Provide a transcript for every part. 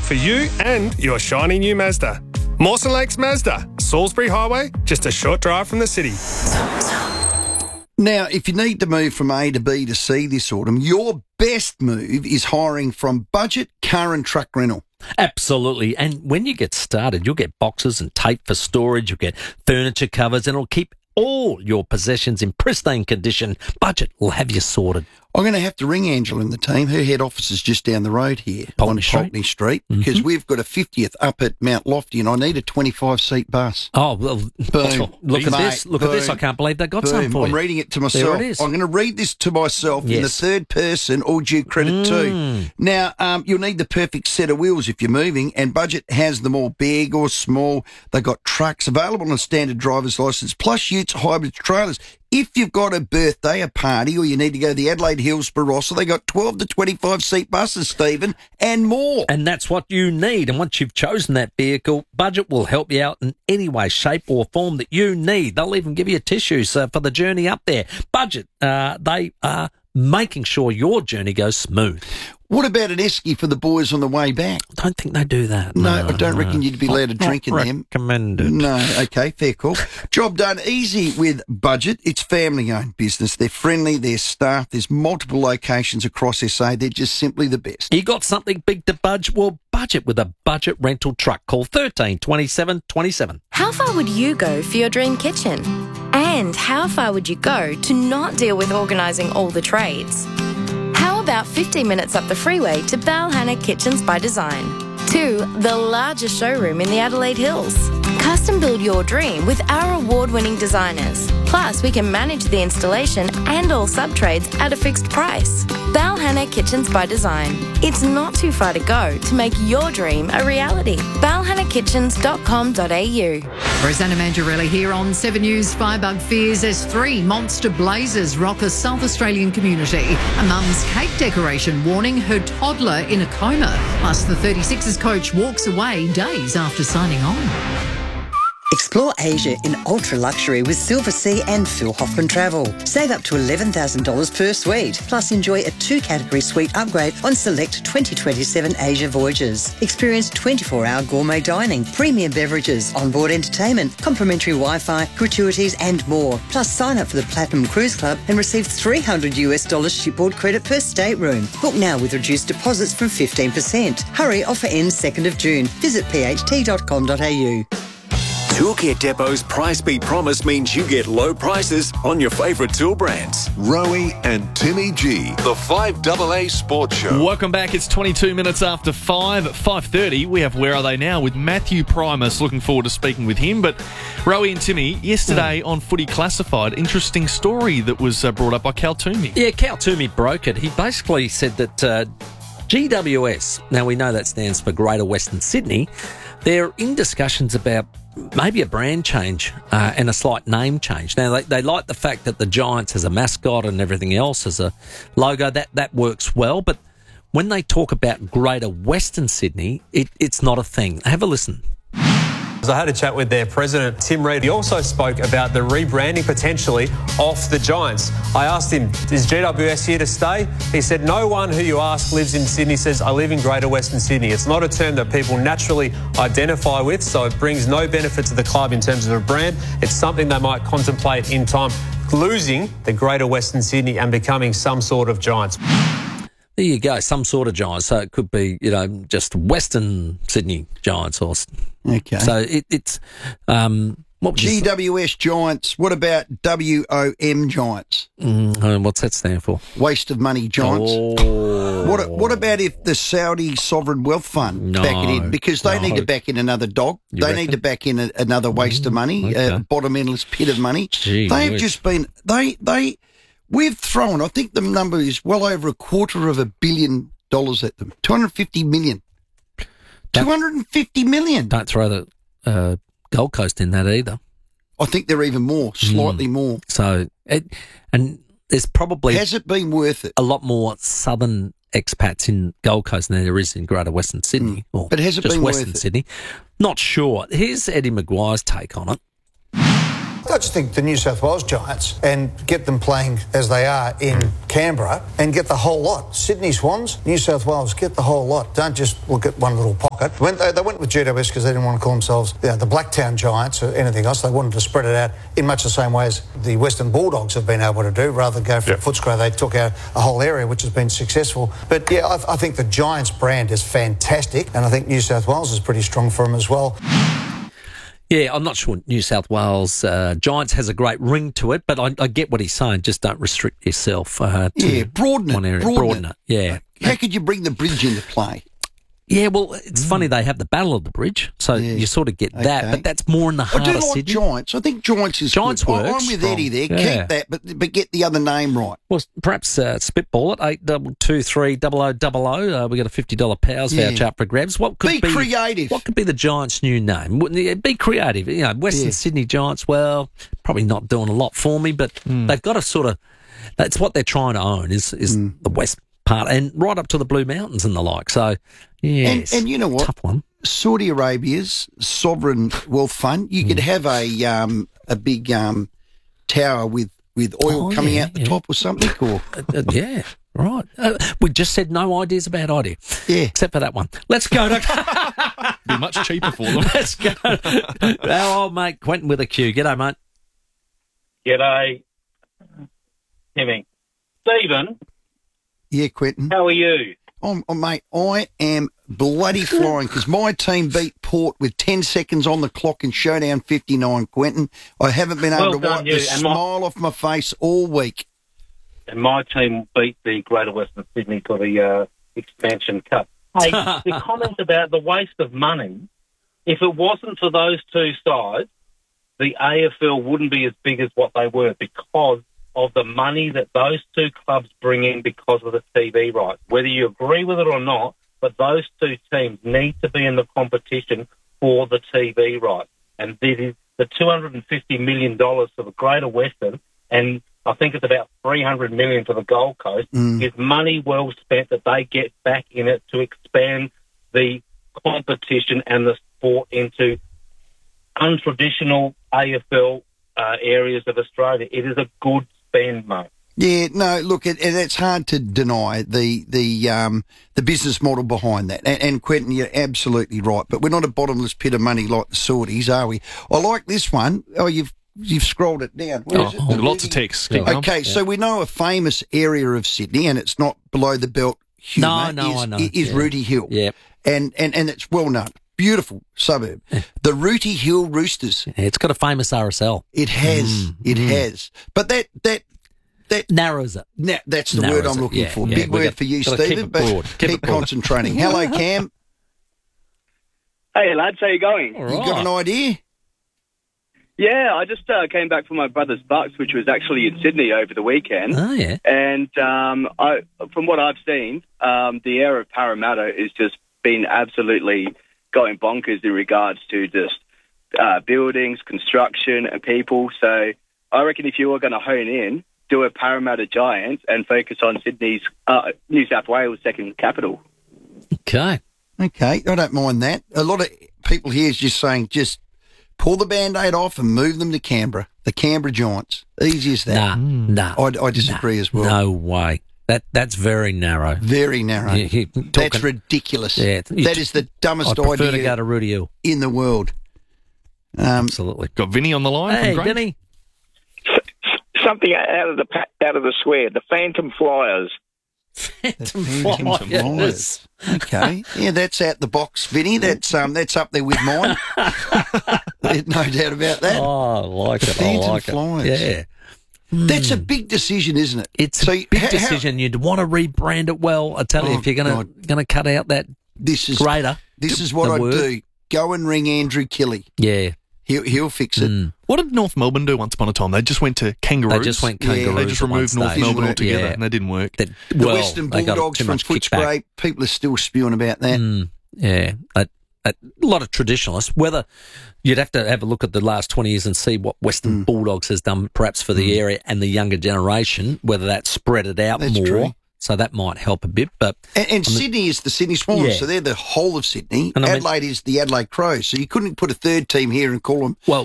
for you and your shiny new Mazda. Mawson Lakes Mazda, Salisbury Highway, just a short drive from the city. Now, if you need to move from A to B to C this autumn, your best move is hiring from Budget Car and Truck Rental. Absolutely. And when you get started, you'll get boxes and tape for storage, you'll get furniture covers, and it'll keep all your possessions in pristine condition. Budget will have you sorted. I'm going to have to ring Angela and the team. Her head office is just down the road here on Pulteney Street because we've got a 50th up at Mount Lofty and I need a 25-seat bus. Oh, well, boom. Look at this. Look at this. I can't believe they got some for you. I'm reading it to myself. There it is. I'm going to read this to myself in the third person, all due credit too. Now, you'll need the perfect set of wheels if you're moving, and Budget has them all, big or small. They've got trucks available on a standard driver's licence, plus utes, hybrids, trailers. If you've got a birthday, a party, or you need to go to the Adelaide Hills Barossa, they got 12 to 25-seat buses, Stephen, and more. And that's what you need. And once you've chosen that vehicle, Budget will help you out in any way, shape or form that you need. They'll even give you tissues for the journey up there. Budget, they are making sure your journey goes smooth. What about an esky for the boys on the way back? I don't think they do that. No, I don't reckon you'd be allowed to drink in them. Recommended. No, okay, fair call. Job done easy with Budget. It's family-owned business. They're friendly, they're staffed. There's multiple locations across SA. They're just simply the best. You got something big to budge? Well, budget with a Budget rental truck. Call 13 27 27. How far would you go for your dream kitchen? And how far would you go to not deal with organising all the trades? How about 15 minutes up the freeway to Balhanna Kitchens by Design? 2, the largest showroom in the Adelaide Hills. Custom build your dream with our award-winning designers. Plus, we can manage the installation and all sub-trades at a fixed price. Balhanna Kitchens by Design. It's not too far to go to make your dream a reality. balhannakitchens.com.au. Rosanna Mangiarelli here on 7 News. Firebug fears as 3 monster blazes rock a South Australian community. A mum's cake decoration warning her toddler in a coma. Plus, the 36ers coach walks away days after signing on. Explore Asia in ultra-luxury with Silver Sea and Phil Hoffman Travel. Save up to $11,000 per suite. Plus enjoy a 2-category suite upgrade on select 2027 Asia voyages. Experience 24-hour gourmet dining, premium beverages, onboard entertainment, complimentary Wi-Fi, gratuities and more. Plus sign up for the Platinum Cruise Club and receive $300 shipboard credit per stateroom. Book now with reduced deposits from 15%. Hurry, offer ends 2nd of June. Visit pht.com.au. Toolkit Depot's Price Beat Promise means you get low prices on your favourite tool brands. Rowie and Timmy G, the 5AA Sports Show. Welcome back. It's 22 minutes after 5. At 5:30, we have Where Are They Now with Matthew Primus. Looking forward to speaking with him. But Rowie and Timmy, yesterday on Footy Classified, interesting story that was brought up by Cal Toomey. Yeah, Cal Toomey broke it. He basically said that GWS, now we know that stands for Greater Western Sydney, they're in discussions about maybe a brand change and a slight name change. Now, they like the fact that the Giants as a mascot and everything else as a logo, that works well. But when they talk about Greater Western Sydney, it's not a thing. Have a listen. I had a chat with their president, Tim Reid. He also spoke about the rebranding potentially of the Giants. I asked him, is GWS here to stay? He said, no one who you ask lives in Sydney says, I live in Greater Western Sydney. It's not a term that people naturally identify with, so it brings no benefit to the club in terms of a brand. It's something they might contemplate in time, losing the Greater Western Sydney and becoming some sort of Giants. There you go, some sort of Giants. So it could be, just Western Sydney Giants. Or okay. So it's what GWS Giants. What about WOM Giants? What's that stand for? Waste of money Giants. Oh. What about if the Saudi Sovereign Wealth Fund back it in? Because they need to back in another dog. They need to back in another waste of money, bottom endless pit of money. They've just been We've thrown, I think the number is well over $250 million at them. 250 million. 250 million. Don't throw the Gold Coast in that either. I think they're even more, slightly more. So, and there's probably... Has it been worth it? A lot more southern expats in Gold Coast than there is in Greater Western Sydney. Or but has it just been Western worth Sydney? Not sure. Here's Eddie Maguire's take on it. just think the New South Wales Giants, and get them playing as they are in Canberra, and get the whole lot. Sydney Swans, New South Wales, get the whole lot. Don't just look at one little pocket. They went with GWS because they didn't want to call themselves the Blacktown Giants or anything else. They wanted to spread it out in much the same way as the Western Bulldogs have been able to do. Rather than go for Footscray, they took out a whole area, which has been successful. But yeah, I think the Giants brand is fantastic, and I think New South Wales is pretty strong for them as well. Yeah, I'm not sure New South Wales Giants has a great ring to it, but I get what he's saying. Just don't restrict yourself to broaden one area. it. Broaden it. Yeah. How could you bring the bridge into play? Yeah, well, it's funny they have the Battle of the Bridge, so you sort of get that, but that's more in the heart I do of like Sydney. Giants. I think Giants is Giants good. works. I'm with Eddie there. Yeah. Keep that, but get the other name right. Well, perhaps spitball it, 8223000. We got a $50 Powers voucher up for grabs. What could be creative. What could be the Giants' new name? Be creative. You know, Western Sydney Giants, well, probably not doing a lot for me, but they've got to sort of, that's what they're trying to own is the West part, and right up to the Blue Mountains and the like. So, yes. And you know what? Tough one. Saudi Arabia's sovereign wealth fund, you could have a big tower with oil coming out the top or something. Or yeah, right. We just said no ideas about idea. Yeah. Except for that one. Let's go to... Be much cheaper for them. Let's go. Our old mate Quentin with a Q. G'day, mate. G'day, Timmy. Stephen. Yeah, Quentin. How are you? Mate, I am bloody flying because my team beat Port with 10 seconds on the clock in Showdown 59, Quentin. I haven't been able to wipe the smile off my face all week. And my team beat the Greater Western Sydney for the Expansion Cup. Hey, the comment about the waste of money, if it wasn't for those two sides, the AFL wouldn't be as big as what they were because of the money that those two clubs bring in because of the TV rights. Whether you agree with it or not, but those two teams need to be in the competition for the TV rights. And this is the $250 million for the Greater Western, and I think it's about $300 million for the Gold Coast, is money well spent that they get back in it to expand the competition and the sport into untraditional AFL areas of Australia. It is a good spend, mate. Yeah, no, look, it's hard to deny the business model behind that. And Quentin, you're absolutely right. But we're not a bottomless pit of money like the Saudis, are we? I like this one. Oh, you've scrolled it down. Where is it? Lots of text. Okay, so we know a famous area of Sydney, and it's not below the belt humour, I know. is Rooty Hill. Yeah. And it's well known. Beautiful suburb. The Rooty Hill Roosters. Yeah, it's got a famous RSL. It has. It has. But that narrows it. That's the word I'm looking for. Big word for you, Stephen, but keep concentrating. Hello, Cam. Hey, lads. How you going? You got an idea? Yeah, I just came back from my brother's Bucks, which was actually in Sydney over the weekend. Oh, yeah. And from what I've seen, the area of Parramatta has just been absolutely going bonkers in regards to just buildings, construction, and people. So I reckon if you were going to hone in, do a Parramatta Giants and focus on Sydney's New South Wales second capital. Okay, I don't mind that. A lot of people here is just saying just pull the Band-Aid off and move them to Canberra. The Canberra Giants. Easy as that. Nah. I disagree as well. No way. That's very narrow. Very narrow. That's ridiculous. Yeah, that is the dumbest idea. I prefer to go to Rooty Hill in the world. Absolutely. Got Vinny on the line. Hey, from Vinny. Something out of the swear. The Phantom Flyers. Phantom Flyers. Okay. Yeah, that's out the box, Vinny. That's up there with mine. There's no doubt about that. Oh, I like it. Phantom Flyers. Yeah. That's a big decision, isn't it? It's a big decision. You'd want to rebrand it well. I tell you, if you're going to cut out that greater. This is what I'd do. Go and ring Andrew Kelly. Yeah. He'll fix it. What did North Melbourne do once upon a time? They just went to Kangaroos. They just went Kangaroos. They just removed North Melbourne altogether, and that didn't work. The Western Bulldogs from Footscray, people are still spewing about that. Yeah. A lot of traditionalists, whether you'd have to have a look at the last 20 years and see what Western Bulldogs has done perhaps for the area and the younger generation, whether that spread it out more. True. So that might help a bit. But And Sydney is the Sydney Swans, so they're the whole of Sydney. And Adelaide is the Adelaide Crows. So you couldn't put a third team here and call them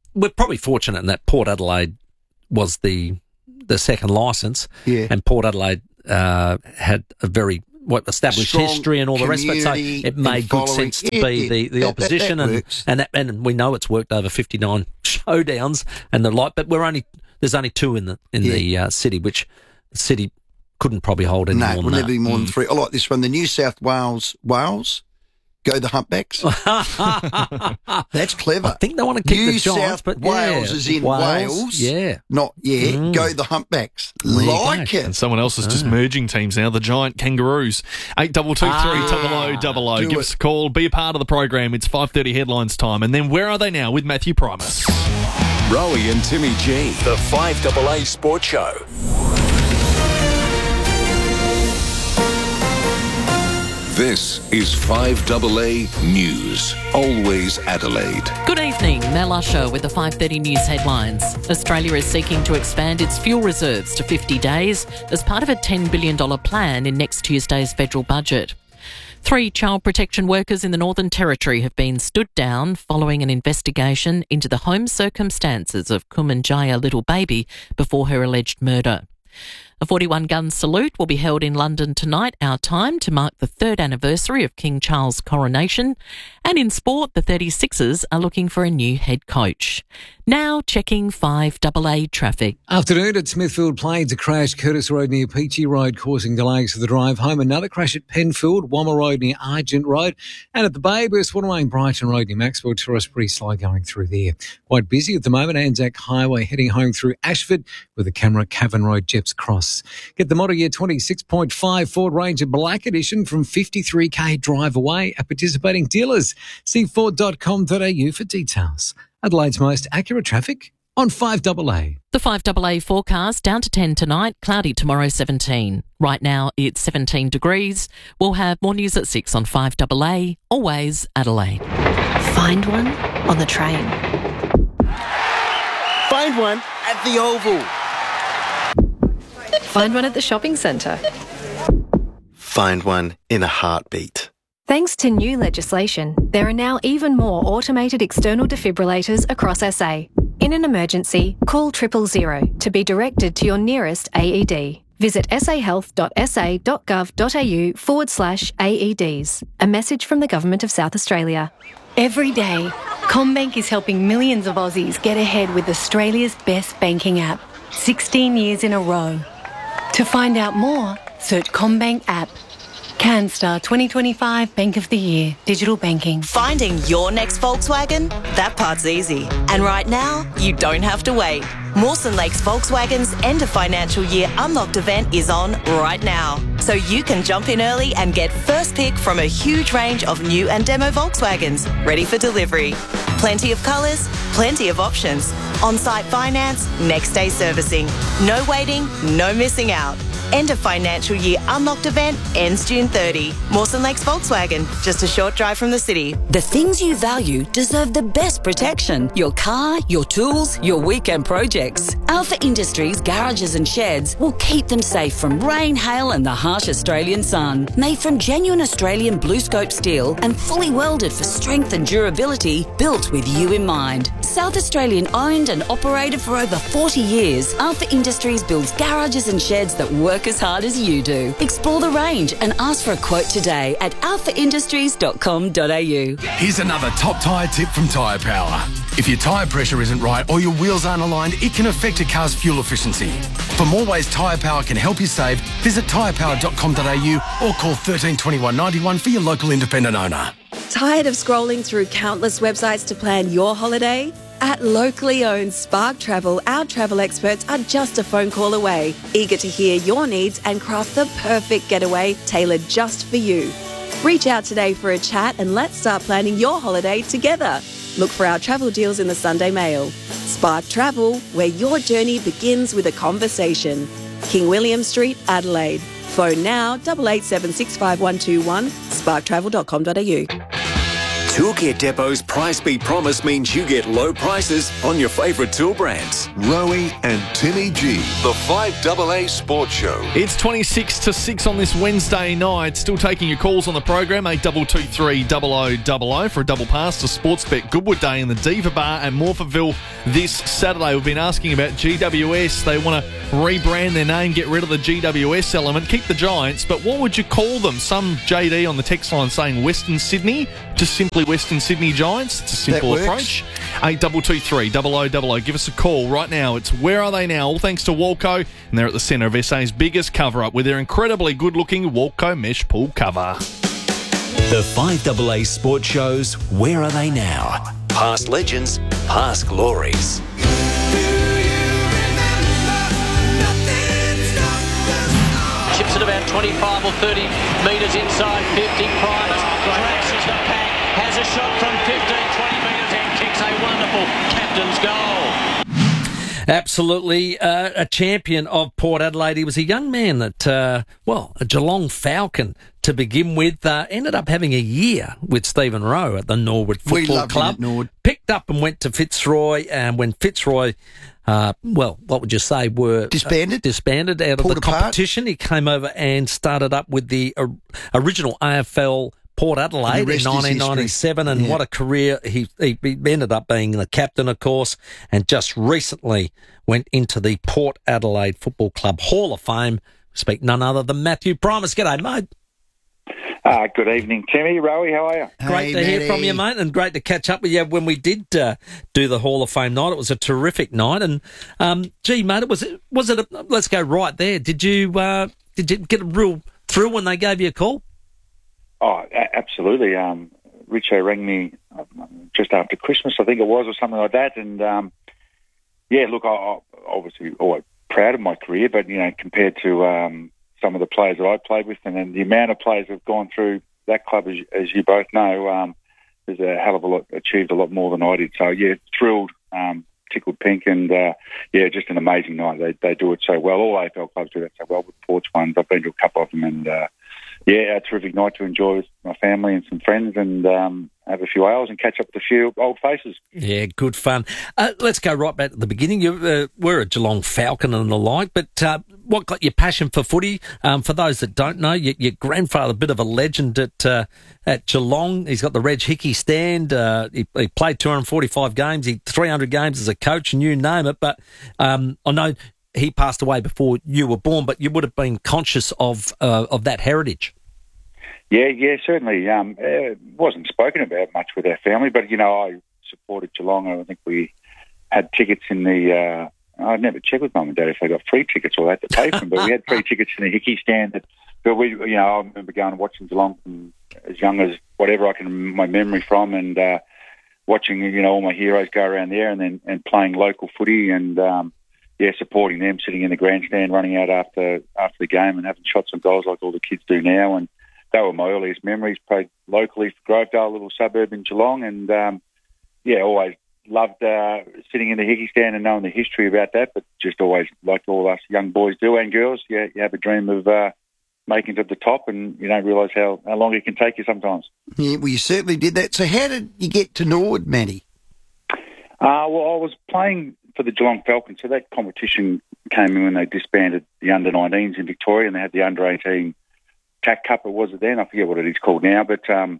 we're probably fortunate in that Port Adelaide was the second licence, and Port Adelaide had a very established Strong history and all the rest of it, so it made good sense to be the opposition, and we know it's worked over 59 showdowns and the like, but there's only 2 in the city, which the city couldn't probably hold any more than that. No, never be more than 3. I like this one. The New South Wales, go the Humpbacks. That's clever. I think they want to keep the Giants, but Wales is in Wales. Not go the Humpbacks. Like it. And someone else is just merging teams now, the Giant Kangaroos. 8223 Give us a call. Be a part of the program. It's 5:30 headlines time. And then Where Are They Now with Matthew Primus. Rowie and Timmy G, the 5AA Sports Show. This is 5AA News. Always Adelaide. Good evening, Mel Usher with the 5:30 News headlines. Australia is seeking to expand its fuel reserves to 50 days as part of a $10 billion plan in next Tuesday's federal budget. 3 child protection workers in the Northern Territory have been stood down following an investigation into the home circumstances of Kumanjaya Little Baby before her alleged murder. A 41-gun salute will be held in London tonight, our time, to mark the 3rd anniversary of King Charles' coronation. And in sport, the 36ers are looking for a new head coach. Now checking 5AA traffic. Afternoon at Smithfield Plains, a crash Curtis Road near Peachy Road causing delays for the drive home. Another crash at Penfield, Wammer Road near Argent Road. And at the Bathurst, Wollongong Brighton Road near Maxwell Terrace, pretty slow going through there. Quite busy at the moment, Anzac Highway heading home through Ashford with the camera Cavan Road, Jeps Cross. Get the model year 26.5 Ford Ranger Black Edition from 53k drive away at participating dealers. See Ford.com.au for details. Adelaide's most accurate traffic on 5AA. The 5AA forecast, down to 10 tonight, cloudy tomorrow 17. Right now it's 17 degrees. We'll have more news at 6 on 5AA, always Adelaide. Find one on the train. Find one at the Oval. Find one at the shopping centre. Find one in a heartbeat. Thanks to new legislation, there are now even more automated external defibrillators across SA. In an emergency, call 000 to be directed to your nearest AED. Visit sahealth.sa.gov.au/AEDs. A message from the Government of South Australia. Every day, CommBank is helping millions of Aussies get ahead with Australia's best banking app. 16 years in a row. To find out more, search CommBank app. CanStar 2025 Bank of the Year. Digital banking. Finding your next Volkswagen? That part's easy. And right now, you don't have to wait. Mawson Lakes Volkswagen's end of financial year unlocked event is on right now. So you can jump in early and get first pick from a huge range of new and demo Volkswagens ready for delivery. Plenty of colours, plenty of options. On-site finance, next day servicing. No waiting, no missing out. End of financial year unlocked event ends June 30. Mawson Lakes Volkswagen, just a short drive from the city. The things you value deserve the best protection. Your car, your tools, your weekend projects. Alpha Industries garages and sheds will keep them safe from rain, hail and the harsh Australian sun. Made from genuine Australian blue scope steel and fully welded for strength and durability, built with you in mind. South Australian owned and operated for over 40 years, Alpha Industries builds garages and sheds that work as hard as you do. Explore the range and ask for a quote today at alphaindustries.com.au. Here's another top tyre tip from Tyre Power. If your tyre pressure isn't right or your wheels aren't aligned, it can affect a car's fuel efficiency. For more ways Tyre Power can help you save, visit tyrepower.com.au or call 13 21 91 for your local independent owner. Tired of scrolling through countless websites to plan your holiday? At locally owned Spark Travel, our travel experts are just a phone call away, eager to hear your needs and craft the perfect getaway tailored just for you. Reach out today for a chat and let's start planning your holiday together. Look for our travel deals in the Sunday Mail. Spark Travel, where your journey begins with a conversation. King William Street, Adelaide. Phone now 88765121, sparktravel.com.au. Toolkit Depot's Price Beat Promise means you get low prices on your favourite tool brands. Rowie and Timmy G, the 5AA Sports Show. It's 26 to 6 on this Wednesday night. Still taking your calls on the program, 8223 0000 for a double pass to Sportsbet Goodwood Day in the Diva Bar at Morphettville this Saturday. We've been asking about GWS. They want to rebrand their name, get rid of the GWS element, keep the Giants, but what would you call them? Some JD on the text line saying Western Sydney, just simply Western Sydney Giants. It's a simple approach. 8223 0000. Give us a call right now. It's Where Are They Now? All thanks to Walco, and they're at the centre of SA's biggest cover-up with their incredibly good-looking Walco mesh pool cover. The 5AA Sports Show's Where Are They Now? Past legends, past glories. Chips at about 25 or 30 metres inside 50. Primus crashes the pack, has a shot from 15, 20 metres and kicks a wonderful captain's goal. Absolutely a champion of Port Adelaide. He was a young man that, a Geelong Falcon to begin with. Ended up having a year with Stephen Rowe at the Norwood Football Club. Picked up and went to Fitzroy, and when Fitzroy... what would you say, were disbanded out of the competition. He came over and started up with the original AFL Port Adelaide in 1997, and what a career. He ended up being the captain, of course, and just recently went into the Port Adelaide Football Club Hall of Fame. Speak none other than Matthew Primus. G'day, mate. Good evening, Timmy. Rowie, how are you? Great to hear from you, mate, and great to catch up with you when we did do the Hall of Fame night. It was a terrific night, and mate, was it? Let's go right there. Did you get a real thrill when they gave you a call? Oh, absolutely. Richo rang me just after Christmas, I think it was, or something like that, and look, I obviously always proud of my career, but compared to some of the players that I played with, and then the amount of players that have gone through that club, as you both know, there's a hell of a lot, achieved a lot more than I did. So, thrilled, tickled pink, and, just an amazing night. They do it so well. All AFL clubs do that so well with Ports ones. I've been to a couple of them, and, a terrific night to enjoy with my family and some friends, and have a few hours and catch up with a few old faces. Yeah, good fun. Let's go right back to the beginning. You were a Geelong Falcon and the like, but what got your passion for footy? For those that don't know, your grandfather, a bit of a legend at Geelong. He's got the Reg Hickey stand. He played 245 games, 300 games as a coach, and you name it. But I know he passed away before you were born, but you would have been conscious of that heritage. Yeah, certainly. It wasn't spoken about much with our family, but, I supported Geelong. I think we had tickets in the... I'd never checked with Mum and Dad if they got free tickets or they had to pay for them, but we had free tickets in the Hickey stand. But I remember going and watching Geelong from as young as whatever I can my memory from, and watching, all my heroes go around there, and then playing local footy, and supporting them, sitting in the grandstand, running out after the game and having shots and goals like all the kids do now. And they were my earliest memories. Played locally for Grovedale, a little suburb in Geelong, and always loved sitting in the Hickey stand and knowing the history about that, but just always, like all us young boys do and girls, you have a dream of making it to the top, and you don't realise how long it can take you sometimes. Yeah, well, you certainly did that. So how did you get to Norwood, Matty? I was playing for the Geelong Falcons, so that competition came in when they disbanded the under-19s in Victoria, and they had the under-18 TAC Cup, it was then. I forget what it is called now, but I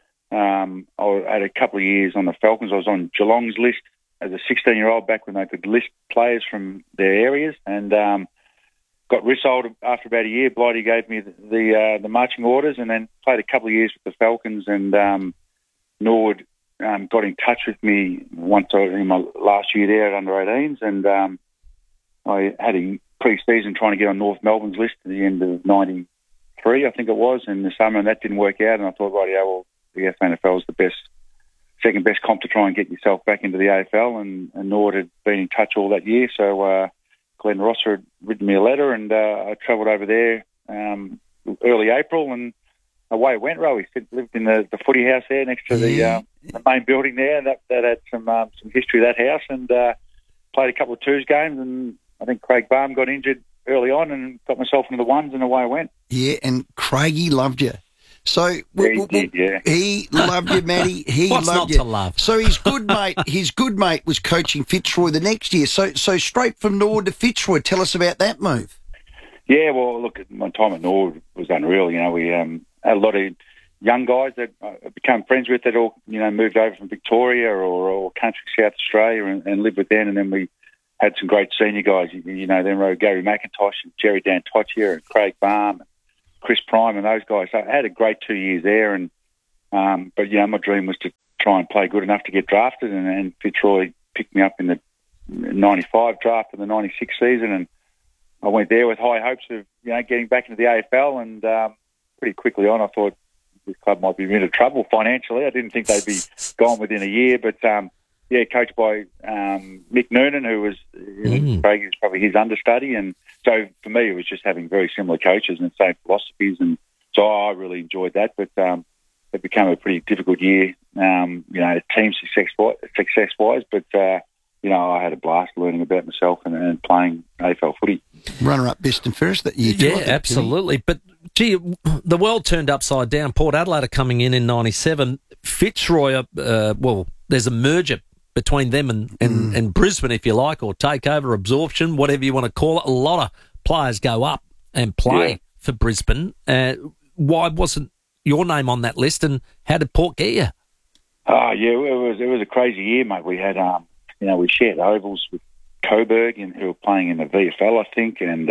had a couple of years on the Falcons. I was on Geelong's list as a 16-year-old back when they could list players from their areas, and got resold after about a year. Blighty gave me the marching orders, and then played a couple of years with the Falcons, and Norwood got in touch with me once in my last year there at under-18s, and I had a pre-season trying to get on North Melbourne's list at the end of 93, I think it was, in the summer, and that didn't work out, and I thought, the SANFL is the second best comp to try and get yourself back into the AFL, and Norwood had been in touch all that year, so Glenn Rosser had written me a letter, and I travelled over there early April, and away it went, Rowie. Lived in the footy house there next to the main building there, and that had some history, that house, and played a couple of twos games, and I think Craig Baum got injured early on and got myself into the ones, and away I went. Yeah, and Craigie loved you. So he loved you, Matty. He What's loved not you. to love? So his good mate was coaching Fitzroy the next year. So straight from Nord to Fitzroy. Tell us about that move. Yeah, well, look, my time at Nord was unreal. You know, we had a lot of young guys that I became friends with that all, you know, moved over from Victoria or country South Australia and lived with them. And then we had some great senior guys. You know, then rode Gary McIntosh and Jerry D'Antocchia and Craig Baum and Chris Prime and those guys. So I had a great 2 years there. And but, you know, my dream was to try and play good enough to get drafted. And Fitzroy picked me up in the 95 draft and the 96 season. And I went there with high hopes of, you know, getting back into the AFL. And pretty quickly on, I thought this club might be in a bit of trouble financially. I didn't think they'd be gone within a year. But, yeah, coached by Mick Noonan, who was, Craig is probably his understudy. And so for me, it was just having very similar coaches and same philosophies. And so I really enjoyed that. But it became a pretty difficult year, you know, team success-wise. But, you know, I had a blast learning about myself and playing AFL footy. Runner-up best and fairest that year. Yeah, absolutely. But, gee, the world turned upside down. Port Adelaide are coming in 97. Fitzroy, well, there's a merger between them and Brisbane, if you like, or takeover, absorption, whatever you want to call it. A lot of players go up and play for Brisbane. Why wasn't your name on that list, and how did Port get you? Oh, yeah, it was a crazy year, mate. We had, you know, we shared ovals with Coburg, and who were playing in the VFL, I think, and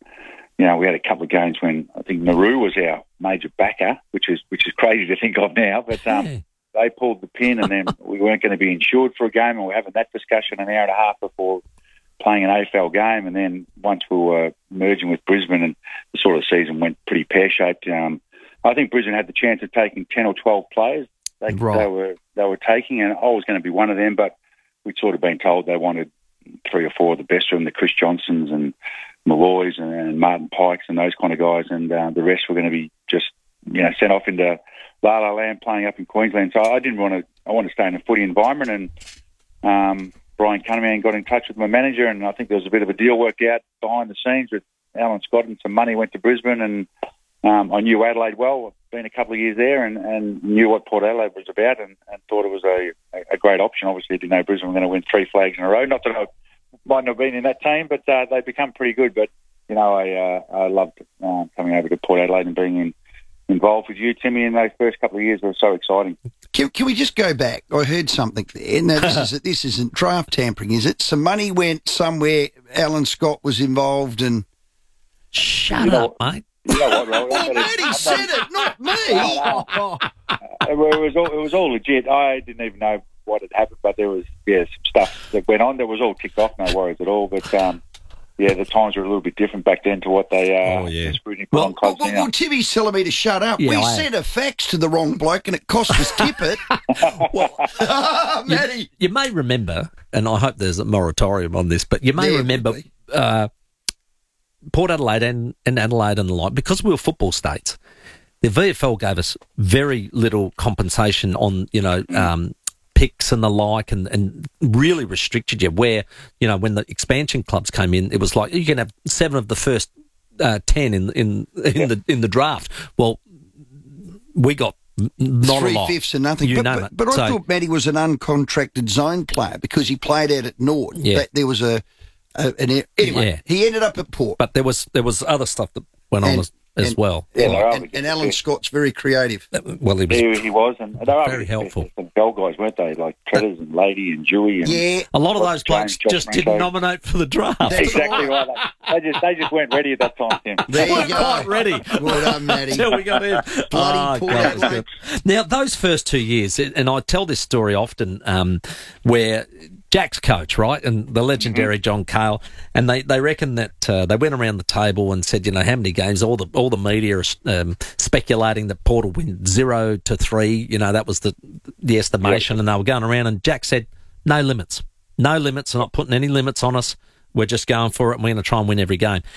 you know, we had a couple of games when I think Nauru was our major backer, which is crazy to think of now, but they pulled the pin, and then we weren't going to be insured for a game, and we were having that discussion an hour and a half before playing an AFL game, and then once we were merging with Brisbane, and the sort of season went pretty pear-shaped. I think Brisbane had the chance of taking 10 or 12 players they were taking, and I was going to be one of them, but we'd sort of been told they wanted 3 or 4 of the best of them, the Chris Johnsons and Malloys and Martin Pikes and those kind of guys, and the rest were going to be just, you know, sent off into La La Land playing up in Queensland. So I didn't want to. I wanted to stay in a footy environment, and Brian Cunningham got in touch with my manager, and I think there was a bit of a deal worked out behind the scenes with Alan Scott, and some money went to Brisbane, and I knew Adelaide well. I've been a couple of years there and knew what Port Adelaide was about, and thought it was a great option. Obviously, didn't know Brisbane were going to win 3 flags in a row. Not that I mightn't have been in that team, but they've become pretty good. But, you know, I loved coming over to Port Adelaide and being involved with you, Timmy, in those first couple of years. Were so exciting. Can we just go back? I heard something there. Now, this isn't draft tampering, is it? Some money went somewhere. Alan Scott was involved, and shut up, mate. You know what, Rob? Well, Matty said it, not me. It was all legit. I didn't even know what had happened, but there was some stuff that went on. That was all ticked off. No worries at all. But the times were a little bit different back then to what they scrutiny put on clubs now. Well, Timmy's telling me to shut up. Yeah, we sent a fax to the wrong bloke, and it cost us tippet. Matty, you may remember, and I hope there's a moratorium on this, but you may remember. Port Adelaide and Adelaide and the like, because we were football states, the VFL gave us very little compensation on, you know, picks and the like, and really restricted you. Where, you know, when the expansion clubs came in, it was like you can have 7 of the first 10 in the draft. Well, we got not a lot. 3/5 and nothing. You but name it. But I thought Matty was an uncontracted zone player because he played out at Nord. Yeah. There was anyway, he ended up at Port. But there was other stuff that went on as well. And Alan Scott's very creative. Well, he was, and they were very helpful. Some bell guys, weren't they? Like Treaders and Lady and Dewey. And a lot of those blokes just didn't nominate for the draft. That's exactly right. They just weren't ready at that time, Tim. They weren't quite ready. Well done, Matty. Until we got in. Bloody Port Adelaide. Now, those first 2 years, and I tell this story often, where Jack's coach, right, and the legendary John Cale, and they reckon that they went around the table and said, you know, how many games? All the media are speculating that Port will win 0 to 3. You know, that was the estimation, and they were going around. And Jack said, no limits. I'm not putting any limits on us. We're just going for it, and we're going to try and win every game.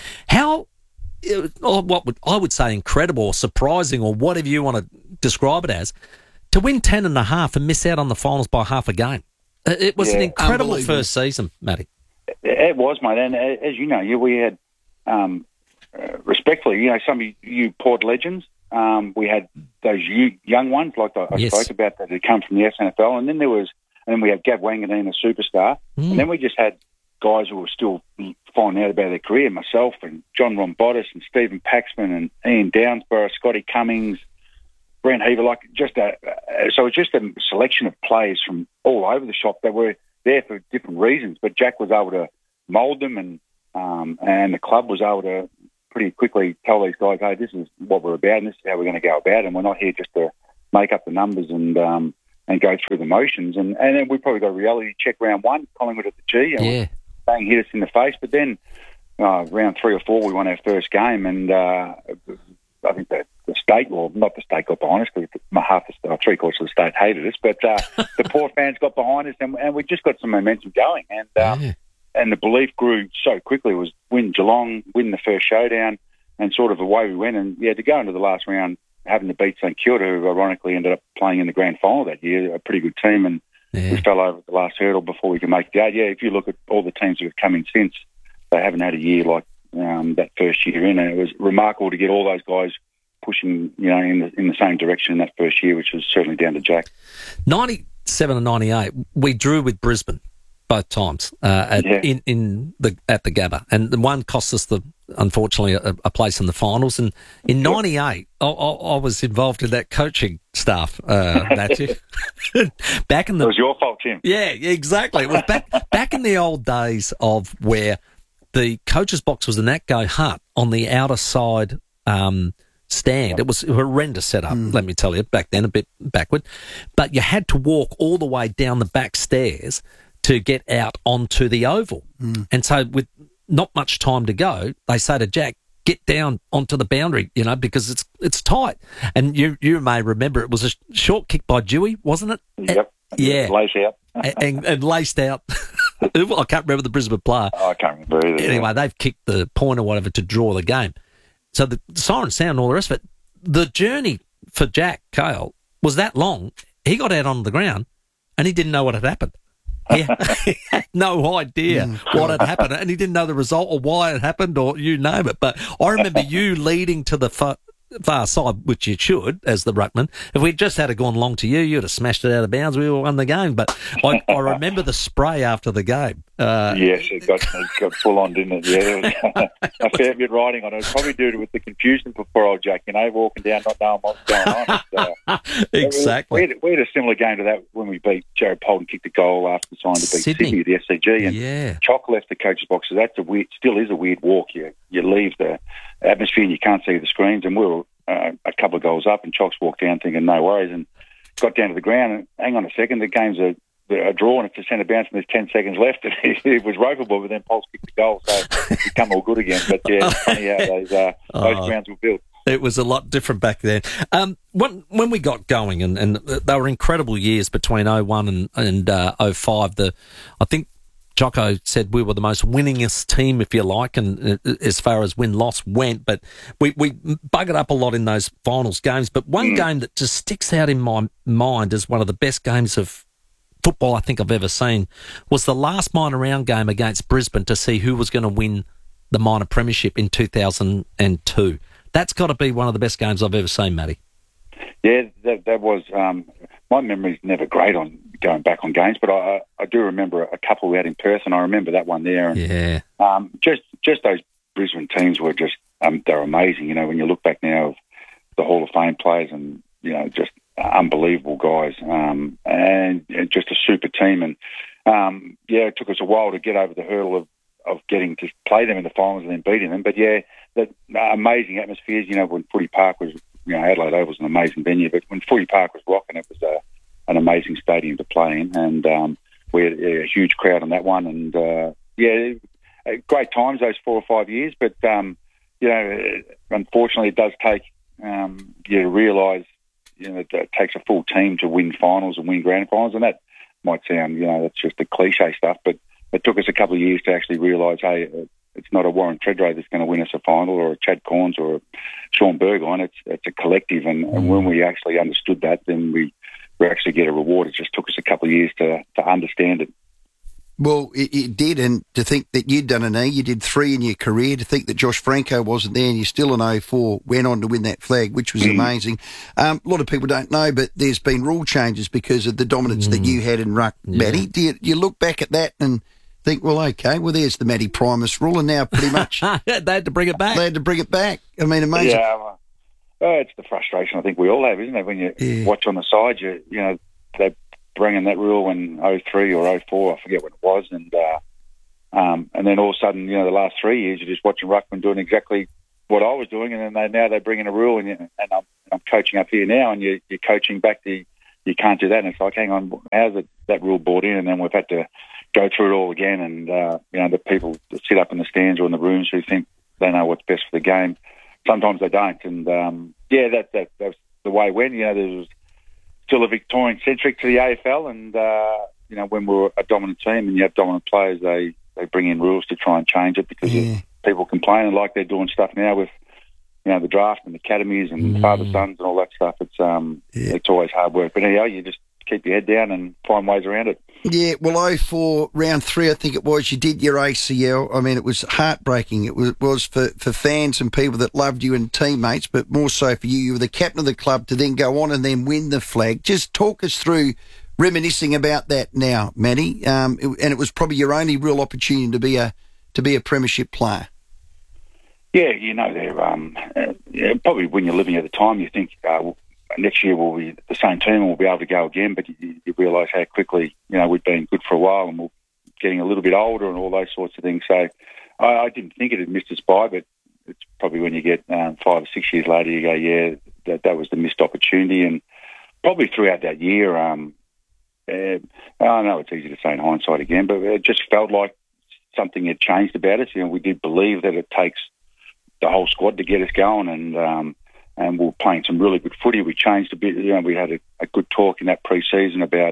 What I would say incredible or surprising or whatever you want to describe it as, to win 10.5 and miss out on the finals by half a game. It was an incredible first season, Matty. It was, mate. And as you know, we had, respectfully, you know, some of you Port legends we had those young ones, like I spoke about, that had come from the SNFL, and then we had Gav Wanganeen, a superstar, and then we just had guys who were still finding out about their career, myself and John Rombotis and Stephen Paxman and Ian Downsborough, Scotty Cummings, Brent Heaver, so it's just a selection of players from all over the shop that were there for different reasons. But Jack was able to mould them, and the club was able to pretty quickly tell these guys, hey, this is what we're about, and this is how we're going to go about it. And we're not here just to make up the numbers and go through the motions. And then we probably got a reality check round 1, Collingwood at the G, and bang, hit us in the face. But then round 3 or 4, we won our first game, and I think the state, well, not the state got behind us, because three-quarters of the state hated us, but the poor fans got behind us, and we just got some momentum going. And the belief grew so quickly. It was win Geelong, win the first showdown, and sort of away we went. And, to go into the last round, having to beat St Kilda, who ironically ended up playing in the grand final that year, a pretty good team, and we fell over the last hurdle before we could make it out. If you look at all the teams that have come in since, they haven't had a year like that first year in, and it was remarkable to get all those guys pushing, in the same direction in that first year, which was certainly down to Jack. 97 and 98, we drew with Brisbane both times at the Gabba, and the one cost us unfortunately a place in the finals. And in 98, I was involved in that coaching staff, Matthew. It was your fault, Tim. Yeah, exactly. It was back in the old days of where the coach's box was an Atco hut on the outer side stand. It was a horrendous setup, let me tell you, back then, a bit backward. But you had to walk all the way down the back stairs to get out onto the oval. And so with not much time to go, they say to Jack, get down onto the boundary, because it's tight. And you may remember it was a short kick by Dewey, wasn't it? Yep. Yeah. Laced out. and laced out. I can't remember the Brisbane player. I can't remember either. Anyway, they've kicked the point or whatever to draw the game. So the siren sound and all the rest of it. The journey for Jack Cale was that long. He got out on the ground and he didn't know what had happened. He had no idea what had happened, and he didn't know the result or why it happened or you name it. But I remember you leading to the far side, which you should, as the ruckman. If we'd just had gone long to you'd have smashed it out of bounds. We would have won the game. But I remember the spray after the game. Yes, it got full on, didn't it? Yeah, a fair bit riding on it. It was probably due to with the confusion for poor old Jack, walking down not knowing what's going on. Exactly. We had a similar game to that when we beat Jared Polden, kicked the goal after the sign to beat Sydney at the SCG, and Chock left the coach's box. So that's still is a weird walk. You leave the atmosphere and you can't see the screens, and we were a couple of goals up, and Chock's walked down thinking no worries, and got down to the ground and hang on a second, the game's a draw and it's a centre bounce and there's 10 seconds left, and it was ropeable, but then Pulse kicked the goal, so it's become all good again. But it's funny how those grounds were built. It was a lot different back then. When we got going, and they were incredible years between 01 and 05, I think Jocko said we were the most winningest team, if you like, and as far as win-loss went, but we buggered up a lot in those finals games. But one game that just sticks out in my mind as one of the best games of football I think I've ever seen was the last minor round game against Brisbane to see who was going to win the minor premiership in 2002. That's got to be one of the best games I've ever seen, Matty. Yeah, that was... my memory's never great on going back on games, but I do remember a couple we had in Perth, and I remember that one there. And, just those Brisbane teams were just... they're amazing, when you look back now of the Hall of Fame players and, just unbelievable guys, and just a super team. And, it took us a while to get over the hurdle of getting to play them in the finals and then beating them. But, that amazing atmospheres, when Footy Park was... Adelaide Oval was an amazing venue, but when Footy Park was rocking, it was an amazing stadium to play in, and we had a huge crowd on that one, and great times those 4 or 5 years. But unfortunately, it does take you to realise it takes a full team to win finals and win grand finals, and that might sound that's just the cliche stuff, but it took us a couple of years to actually realise, hey, it's not a Warren Tredrea that's going to win us a final, or a Chad Corns, or a Sean Burgoyne. It's a collective, and when we actually understood that, then we actually get a reward. It just took us a couple of years to understand it. Well, it did, and to think that you'd done an E, you did 3 in your career, to think that Josh Franco wasn't there and you're still an 04, went on to win that flag, which was amazing. A lot of people don't know, but there's been rule changes because of the dominance that you had in ruck, Matty. Do you look back at that and think, well, okay, well, there's the Matty Primus rule, and now pretty much... they had to bring it back. They had to bring it back. I mean, amazing. Yeah, it's the frustration I think we all have, isn't it? When you watch on the side, you know, they're bringing that rule in 03 or 04, I forget what it was, and then all of a sudden, you know, the last 3 years, you're just watching ruckman doing exactly what I was doing, and then now they bring in a rule, and I'm coaching up here now, and you're coaching back to you can't do that, and it's like, hang on, how's that rule brought in? And then we've had to go through it all again, and you know, the people that sit up in the stands or in the rooms who think they know what's best for the game, sometimes they don't, and that's the way it went. You know, there was still a Victorian centric to the AFL, and you know, when we're a dominant team and you have dominant players, they bring in rules to try and change it because of people complaining, like they're doing stuff now with, you know, the draft and academies and father-sons and all that stuff. It's always hard work, but anyhow, you just keep your head down and find ways around it. Yeah, well, 04, round 3, I think it was, you did your ACL. I mean, it was heartbreaking. It was for fans and people that loved you and teammates, but more so for you. You were the captain of the club to then go on and then win the flag. Just talk us through reminiscing about that now, Matty. And it was probably your only real opportunity to be a premiership player. Yeah, you know, they're probably when you're living at the time, you think next year we'll be the same team and we'll be able to go again, but you realise how quickly, you know, we'd been good for a while and we're getting a little bit older and all those sorts of things. So I didn't think it had missed us by, but it's probably when you get 5 or 6 years later, you go, yeah, that was the missed opportunity. And probably throughout that year, I know it's easy to say in hindsight again, but it just felt like something had changed about us. You know, we did believe that it takes the whole squad to get us going, and we were playing some really good footy. We changed a bit. You know, we had a good talk in that pre-season about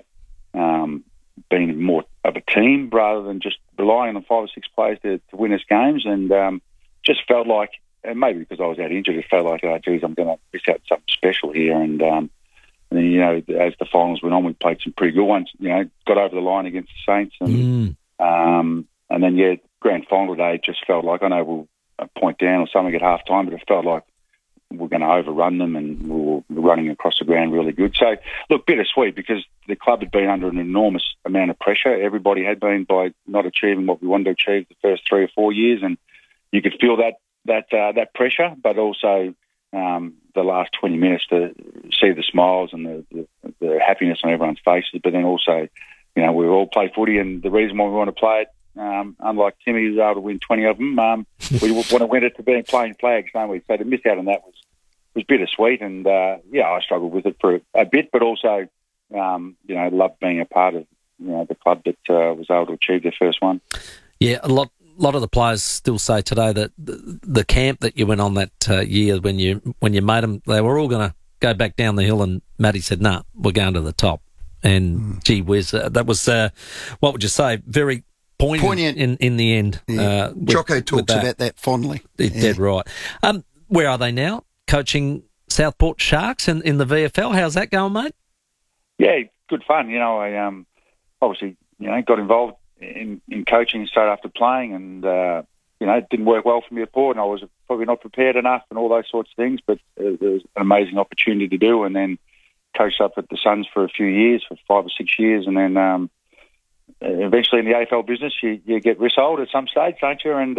being more of a team rather than just relying on 5 or 6 players to win us games. And just felt like, and maybe because I was out injured, it felt like, oh, geez, I'm going to miss out something special here. And then, you know, as the finals went on, we played some pretty good ones. You know, got over the line against the Saints, and then grand final day, it just felt like, I know we'll a point down or something at half time, but it felt like we're going to overrun them, and we were running across the ground really good. So, look, bittersweet because the club had been under an enormous amount of pressure. Everybody had been by not achieving what we wanted to achieve the first 3 or 4 years, and you could feel that pressure, but also the last 20 minutes to see the smiles and the happiness on everyone's faces. But then also, you know, we all play footy, and the reason why we want to play it, unlike Timmy, who's able to win 20 of them, we want to win it to being playing flags, don't we? So to miss out on that was bittersweet, and I struggled with it for a bit, but also, you know, loved being a part of, you know, the club that was able to achieve their first one. Yeah, a lot of the players still say today that the camp that you went on that year when you made them, they were all going to go back down the hill, and Matty said, "Nah, we're going to the top." And gee whiz, that was what would you say? Very poignant in the end. Yeah. Jocko talks about that fondly. Dead right. Where are they now? Coaching Southport Sharks in the VFL. How's that going, mate? Yeah, good fun. You know, I obviously, you know, got involved in coaching straight after playing, and you know, it didn't work well for me at Port, and I was probably not prepared enough and all those sorts of things, but it was an amazing opportunity to do, and then coached up at the Suns for a few years, for 5 or 6 years, and then eventually in the AFL business, you get resold at some stage, don't you? And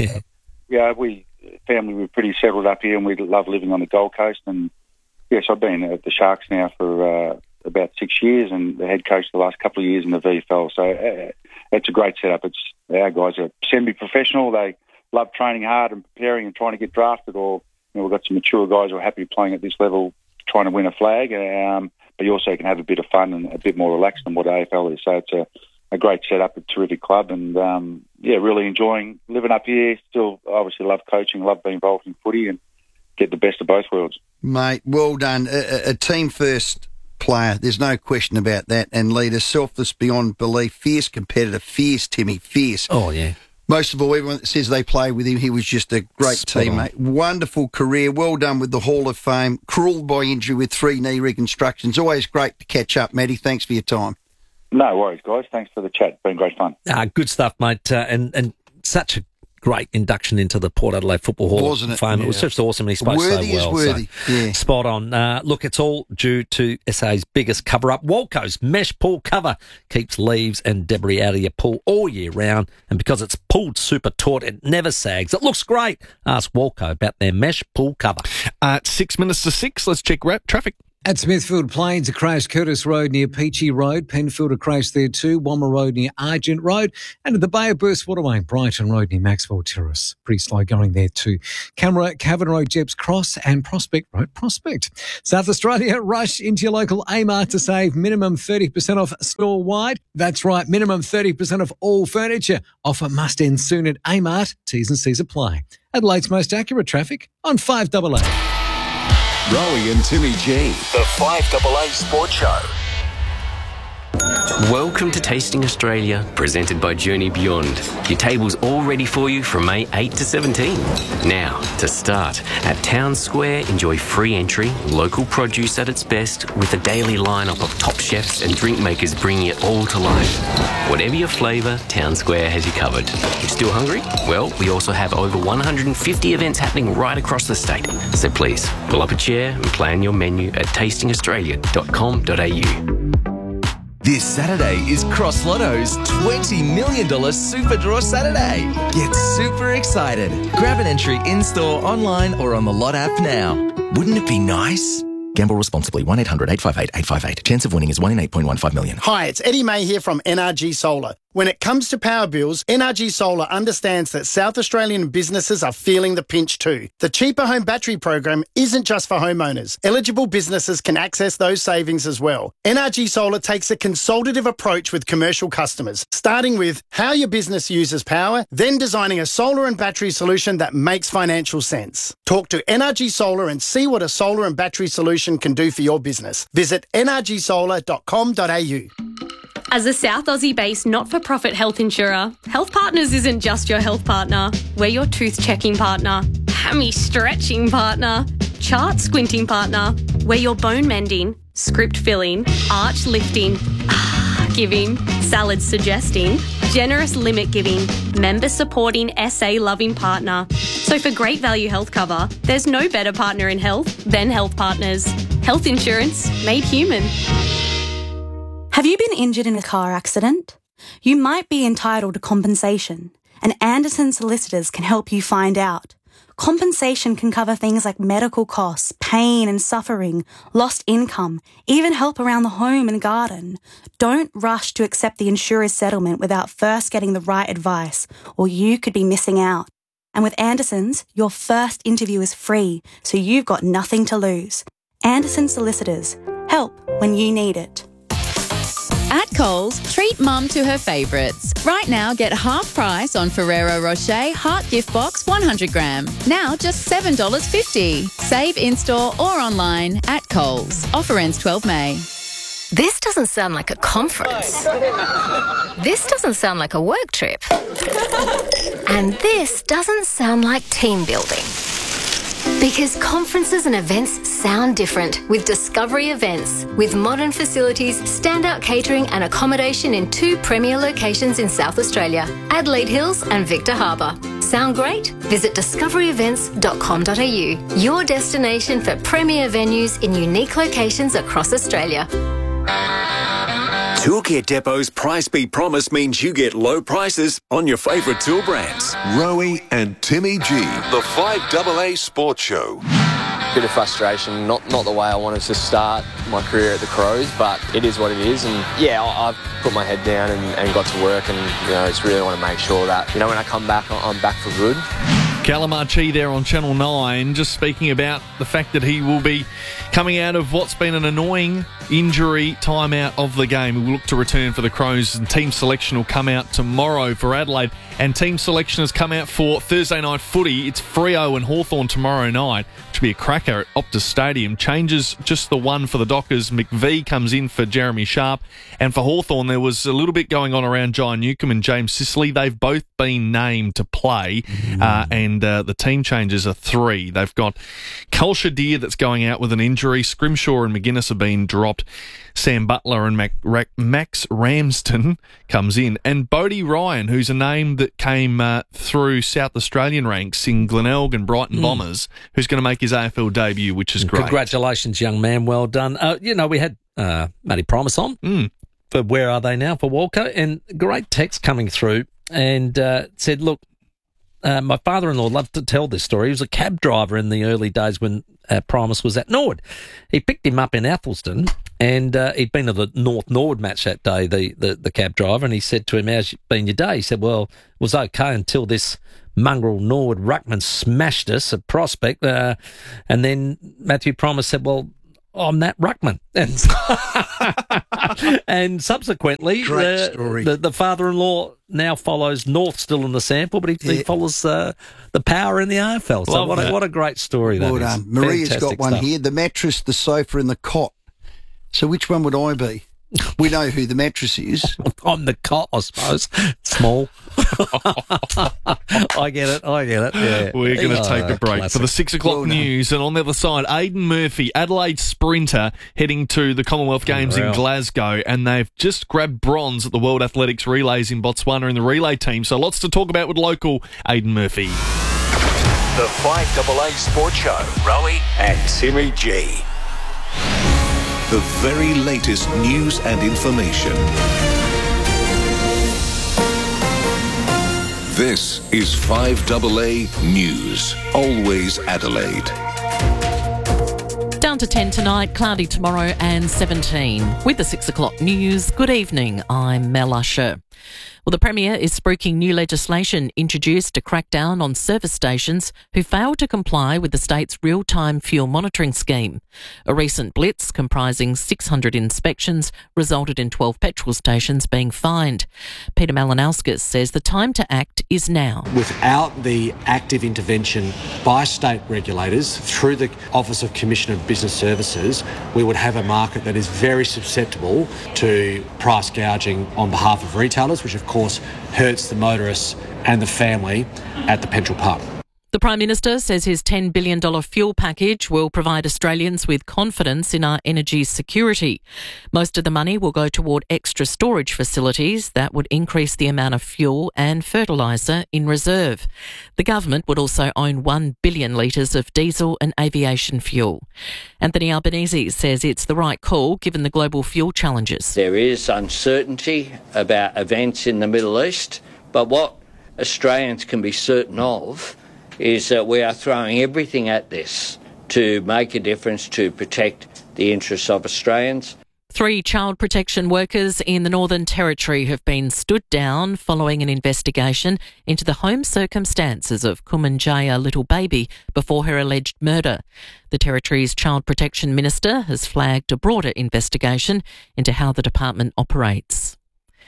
family were pretty settled up here, and we love living on the Gold Coast. And yes, I've been at the Sharks now for about 6 years, and the head coach the last couple of years in the VFL. So it's a great setup. Our guys are semi-professional. They love training hard and preparing and trying to get drafted. Or, you know, we've got some mature guys who are happy playing at this level, trying to win a flag. But you also can have a bit of fun and a bit more relaxed than what AFL is. So it's a great setup, a terrific club, and really enjoying living up here. Still, obviously, love coaching, love being involved in footy, and get the best of both worlds. Mate, well done. A team first player, there's no question about that, and leader, selfless beyond belief, fierce competitor, fierce Timmy, fierce. Oh, yeah. Most of all, everyone that says they play with him, he was just a great teammate. Wonderful career. Well done with the Hall of Fame. Cruelled by injury with 3 knee reconstructions. Always great to catch up, Matty. Thanks for your time. No worries, guys. Thanks for the chat. It's been great fun. Good stuff, mate. And such a great induction into the Port Adelaide Football Hall Wasn't of it? Fame. Yeah. It was just awesome. He spoke Worthy so is well. worthy. So, Yeah. Spot on. Look, it's all due to SA's biggest cover-up. Walco's mesh pool cover keeps leaves and debris out of your pool all year round. And because it's pulled super taut, it never sags. It looks great. Ask Walco about their mesh pool cover. 6 minutes to 6. Let's check traffic. At Smithfield Plains, a crash Curtis Road near Peachy Road. Penfield, a crash there too. Wommer Road near Argent Road. And at the Bay of Burst Waterway, Brighton Road near Maxwell Terrace. Pretty slow going there too. Camera, Cavan Road, Jeps Cross and Prospect Road, Prospect. South Australia, rush into your local Amart to save minimum 30% off store-wide. That's right, minimum 30% off all furniture. Offer must end soon at Amart. T's and C's apply. Adelaide's most accurate traffic on 5AA. Rowie and Timmy G. The 5AA Sports Show. Welcome to Tasting Australia, presented by Journey Beyond. Your table's all ready for you from May 8 to 17. Now, to start, at Town Square, enjoy free entry, local produce at its best, with a daily lineup of top chefs and drink makers bringing it all to life. Whatever your flavour, Town Square has you covered. You still hungry? Well, we also have over 150 events happening right across the state. So please, pull up a chair and plan your menu at tastingaustralia.com.au. This Saturday is Cross Lotto's $20 million Super Draw Saturday. Get super excited. Grab an entry in-store, online or on the Lot app now. Wouldn't it be nice? Gamble responsibly. 1-800-858-858. Chance of winning is 1 in 8.15 million. Hi, it's Eddie May here from NRG Solar. When it comes to power bills, NRG Solar understands that South Australian businesses are feeling the pinch too. The Cheaper Home Battery program isn't just for homeowners. Eligible businesses can access those savings as well. NRG Solar takes a consultative approach with commercial customers, starting with how your business uses power, then designing a solar and battery solution that makes financial sense. Talk to NRG Solar and see what a solar and battery solution can do for your business. Visit nrgsolar.com.au. As a South Aussie-based not-for-profit health insurer, Health Partners isn't just your health partner. We're your tooth-checking partner, hammy-stretching partner, chart-squinting partner. We're your bone-mending, script-filling, arch-lifting, giving, salad-suggesting, generous limit-giving, member-supporting, SA-loving partner. So for great value health cover, there's no better partner in health than Health Partners. Health insurance made human. Have you been injured in a car accident? You might be entitled to compensation, and Anderson Solicitors can help you find out. Compensation can cover things like medical costs, pain and suffering, lost income, even help around the home and garden. Don't rush to accept the insurer's settlement without first getting the right advice, or you could be missing out. And with Anderson's, your first interview is free, so you've got nothing to lose. Anderson Solicitors. Help when you need it. At Coles, treat mum to her favourites. Right now, get half price on Ferrero Rocher Heart Gift Box 100 gram. Now just $7.50. Save in-store or online at Coles. Offer ends 12 May. This doesn't sound like a conference. This doesn't sound like a work trip. And this doesn't sound like team building. Because conferences and events sound different with Discovery Events. With modern facilities, standout catering and accommodation in 2 premier locations in South Australia, Adelaide Hills and Victor Harbour. Sound great? Visit discoveryevents.com.au, your destination for premier venues in unique locations across Australia. Toolkit Depot's Price Beat Promise means you get low prices on your favourite tool brands. Rowie and Timmy G. The 5AA Sports Show. Bit of frustration, not the way I wanted to start my career at the Crows, but it is what it is. And yeah, I've put my head down and got to work, and just really want to make sure that when I come back, I'm back for good. Callum Archie there on Channel 9, just speaking about the fact that he will be coming out of what's been an annoying injury timeout of the game. He will look to return for the Crows, and team selection will come out tomorrow for Adelaide. And team selection has come out for Thursday night footy. It's Freo and Hawthorn tomorrow night, which will be a cracker at Optus Stadium. Changes just the one for the Dockers. McVee comes in for Jeremy Sharp. And for Hawthorn, there was a little bit going on around Jai Newcomb and James Sicily. They've both been named to play, and the team changes are 3. They've got Culture Deer that's going out with an injury. injury. Scrimshaw and McGuinness have been dropped. Sam Butler and Max Ramsden comes in. And Bodie Ryan, who's a name that came through South Australian ranks in Glenelg and Brighton Bombers, who's going to make his AFL debut, which is great. Congratulations, young man. Well done. We had Matty Primus on for Where Are They Now for Walker, and great text coming through, and said, look, my father-in-law loved to tell this story. He was a cab driver in the early days when Primus was at Nord. He picked him up in Athelston, and he'd been at the North Nord match that day, the cab driver, and he said to him, how's been your day? He said, well, it was okay until this mongrel Nord ruckman smashed us at Prospect. And then Matthew Primus said, well, I'm that ruckman. And subsequently, the father-in-law now follows North still in the sample, but he follows the power in the AFL. So what a great story that is. Maria's Fantastic got one stuff. here. The mattress, the sofa and the cot. So which one would I be? We know who the mattress is. I'm the cot, I suppose. Small. I get it. Yeah. We're going to take a break classic. for the 6 o'clock news. And on the other side, Aidan Murphy, Adelaide sprinter, heading to the Commonwealth Games in Glasgow. And they've just grabbed bronze at the World Athletics Relays in Botswana in the relay team. So lots to talk about with local Aidan Murphy. The 5AA Sports Show. Rowie and Timmy G. The very latest news and information. This is 5AA News. Always Adelaide. Down to 10 tonight, cloudy tomorrow and 17. With the 6 o'clock news, good evening, I'm Mel Usher. Well, the Premier is spruiking new legislation introduced to crack down on service stations who fail to comply with the state's real-time fuel monitoring scheme. A recent blitz comprising 600 inspections resulted in 12 petrol stations being fined. Peter Malinauskas says the time to act is now. Without the active intervention by state regulators through the Office of Commissioner of Business Services, we would have a market that is very susceptible to price gouging on behalf of retailers, which of course hurts the motorists and the family at the petrol pump. The Prime Minister says his $10 billion fuel package will provide Australians with confidence in our energy security. Most of the money will go toward extra storage facilities that would increase the amount of fuel and fertiliser in reserve. The government would also own 1 billion litres of diesel and aviation fuel. Anthony Albanese says it's the right call given the global fuel challenges. There is uncertainty about events in the Middle East, but what Australians can be certain of is that we are throwing everything at this to make a difference to protect the interests of Australians. 3 child protection workers in the Northern Territory have been stood down following an investigation into the home circumstances of Kumanjaya little baby before her alleged murder. The Territory's Child Protection Minister has flagged a broader investigation into how the department operates.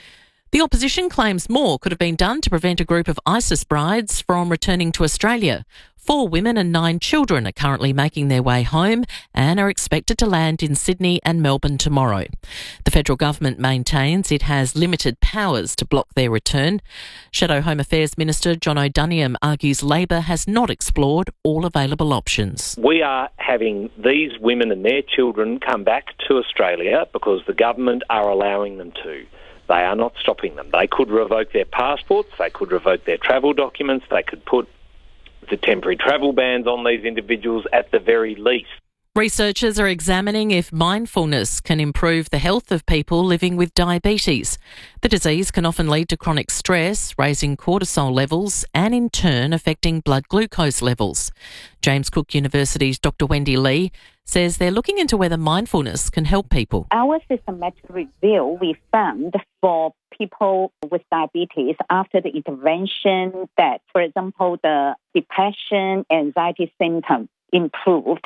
The opposition claims more could have been done to prevent a group of ISIS brides from returning to Australia. 4 women and 9 children are currently making their way home and are expected to land in Sydney and Melbourne tomorrow. The federal government maintains it has limited powers to block their return. Shadow Home Affairs Minister John O'Duniam argues Labor has not explored all available options. We are having these women and their children come back to Australia because the government are allowing them to. They are not stopping them. They could revoke their passports, they could revoke their travel documents, they could put the temporary travel bans on these individuals at the very least. Researchers are examining if mindfulness can improve the health of people living with diabetes. The disease can often lead to chronic stress, raising cortisol levels and in turn affecting blood glucose levels. James Cook University's Dr. Wendy Lee says they're looking into whether mindfulness can help people. Our systematic review, we found for people with diabetes after the intervention that, for example, the depression, anxiety symptoms improved.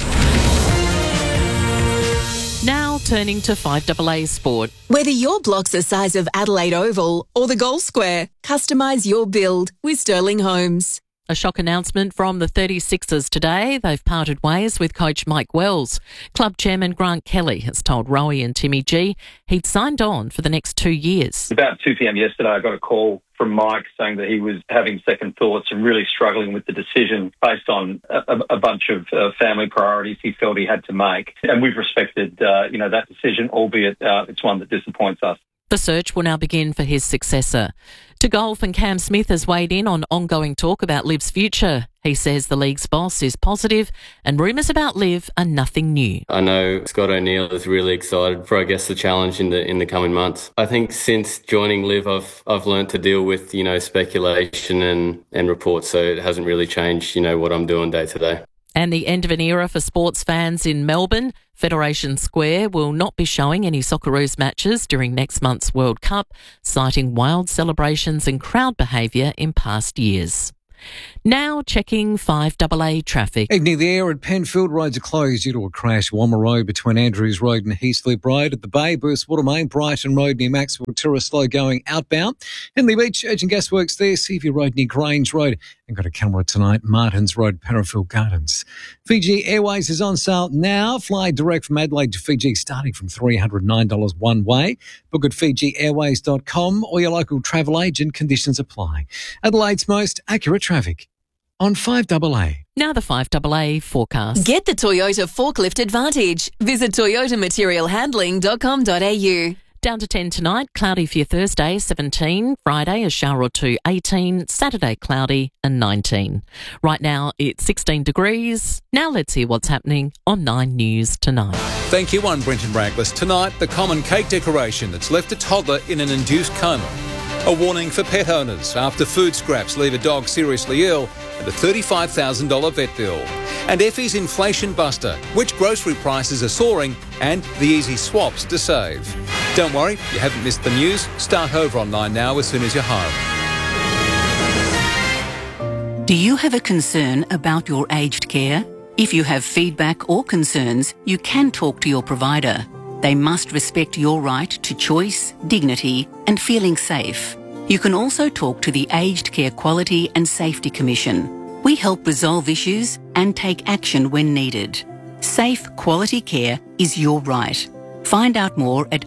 Now turning to 5AA Sport. Whether your block's the size of Adelaide Oval or the Gold Square, customise your build with Sterling Homes. A shock announcement from the 36ers today. They've parted ways with coach Mike Wells. Club chairman Grant Kelly has told Rowie and Timmy G he'd signed on for the next 2 years. About 2 p.m. yesterday, I got a call from Mike saying that he was having second thoughts and really struggling with the decision based on a bunch of family priorities he felt he had to make. And we've respected, that decision, albeit it's one that disappoints us. The search will now begin for his successor. To golf, and Cam Smith has weighed in on ongoing talk about Liv's future. He says the league's boss is positive and rumours about Liv are nothing new. I know Scott O'Neill is really excited for, the challenge in the coming months. I think since joining Liv, I've learned to deal with, speculation and reports, so it hasn't really changed, what I'm doing day to day. And the end of an era for sports fans in Melbourne. Federation Square will not be showing any Socceroos matches during next month's World Cup, citing wild celebrations and crowd behaviour in past years. Now checking 5AA traffic. Evening there at Penfield, roads are closed due to a crash. Wammer Road between Andrews Road and Heathslip Road. At the Bay, Burst Watermain, Brighton Road near Maxwell Tourist slow going outbound. Henley Beach, Urgent Gasworks there, Seaview Road near Grange Road. And got a camera tonight, Martins Road, Parafield Gardens. Fiji Airways is on sale now. Fly direct from Adelaide to Fiji starting from $309 one way. Book at FijiAirways.com or your local travel agent. Conditions apply. Adelaide's most accurate traffic on 5AA. Now the 5AA forecast. Get the Toyota Forklift Advantage. Visit toyotamaterialhandling.com.au. Down to 10 tonight, cloudy for your Thursday, 17. Friday, a shower or two, 18. Saturday, cloudy and 19. Right now, it's 16 degrees. Now let's hear what's happening on 9 News tonight. Thank you, I'm Brenton Braglis. Tonight, the common cake decoration that's left a toddler in an induced coma. A warning for pet owners after food scraps leave a dog seriously ill and a $35,000 vet bill. And Effie's Inflation Buster, which grocery prices are soaring and the easy swaps to save. Don't worry, you haven't missed the news. Start over on 9 Now as soon as you're home. Do you have a concern about your aged care? If you have feedback or concerns, you can talk to your provider. They must respect your right to choice, dignity and feeling safe. You can also talk to the Aged Care Quality and Safety Commission. We help resolve issues and take action when needed. Safe, quality care is your right. Find out more at